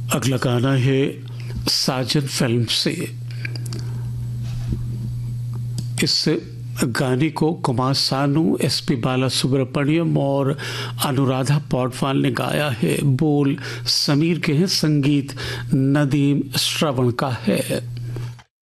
अगला गाना है साजन फिल्म से। इस गाने को कुमार सानू, एसपी बालासुब्रमण्यम और अनुराधा पौडवाल ने गाया है। बोल समीर के हैं, संगीत नदीम श्रवण का है।